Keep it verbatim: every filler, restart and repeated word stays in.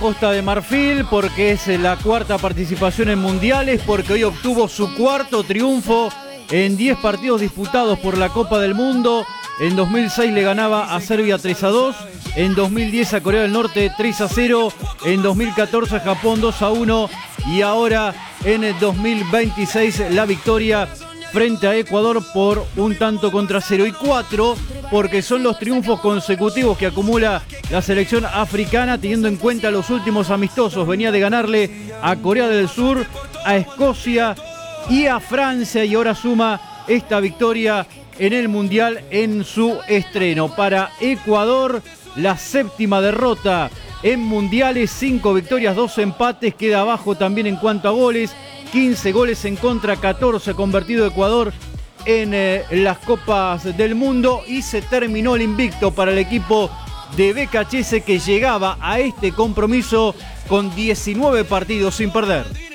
Costa de Marfil, porque es la cuarta participación en mundiales, porque hoy obtuvo su cuarto triunfo en diez partidos disputados por la Copa del Mundo. En dos mil seis le ganaba a Serbia tres a dos, en dos mil diez a Corea del Norte tres a cero, en dos mil catorce a Japón dos a uno y ahora en el dos mil veintiséis la victoria frente a Ecuador por un tanto contra cero y cuatro, porque son los triunfos consecutivos que acumula la selección africana, teniendo en cuenta los últimos amistosos. Venía de ganarle a Corea del Sur, a Escocia y a Francia, y ahora suma esta victoria en el Mundial en su estreno. Para Ecuador, la séptima derrota en mundiales, cinco victorias, dos empates, queda abajo también en cuanto a goles, quince goles en contra, catorce convertido Ecuador en eh, las Copas del Mundo, y se terminó el invicto para el equipo de Becachese, que llegaba a este compromiso con diecinueve partidos sin perder.